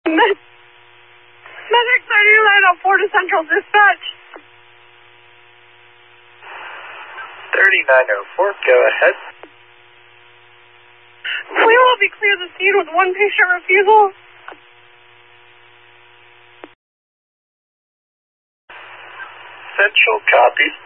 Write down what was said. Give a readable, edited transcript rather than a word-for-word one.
Medic 3904 to Central Dispatch. 3904, go ahead. We will be clear the scene with one patient refusal. Central copies.